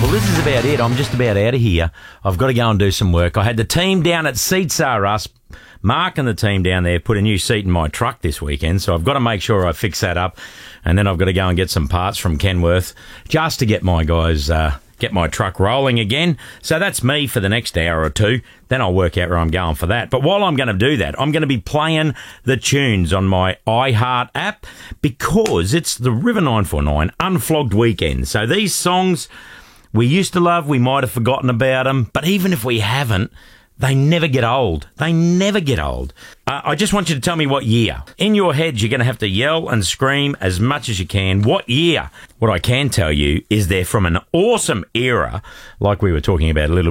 Well, this is about it. I'm just about out of here. I've got to go and do some work. I had the team down at Seats R Us, Mark and the team down there, put a new seat in my truck this weekend, so I've got to make sure I fix that up, and then I've got to go and get some parts from Kenworth just to get my guys... get my truck rolling again. So that's me for the next hour or two. Then I'll work out where I'm going for that. But while I'm going to do that, I'm going to be playing the tunes on my iHeart app because it's the River 949 Unflogged Weekend. So these songs we used to love, we might have forgotten about them, but even if we haven't, they never get old. They never get old. I just want you to tell me what year. In your head, you're going to have to yell and scream as much as you can. What year? What I can tell you is they're from an awesome era, like we were talking about a little